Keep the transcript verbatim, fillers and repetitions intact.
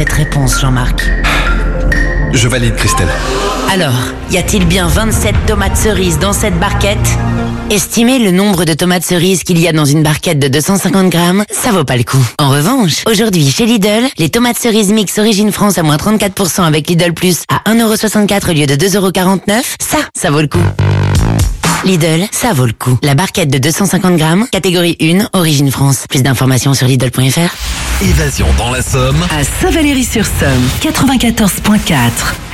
cette réponse, Jean-Marc. Je valide, Christelle. Alors, y a-t-il bien vingt-sept tomates cerises dans cette barquette ? Estimez le nombre de tomates cerises qu'il y a dans une barquette de deux cent cinquante grammes, ça vaut pas le coup. En revanche, aujourd'hui chez Lidl, les tomates cerises mix Origine France à moins trente-quatre pour cent avec Lidl Plus à un euro soixante-quatre au lieu de deux euros quarante-neuf, ça, ça vaut le coup. Lidl, ça vaut le coup. La barquette de deux cent cinquante grammes, catégorie un, Origine France. Plus d'informations sur Lidl point F R. Évasion dans la Somme. À Saint-Valery-sur-Somme, quatre-vingt-quatorze virgule quatre.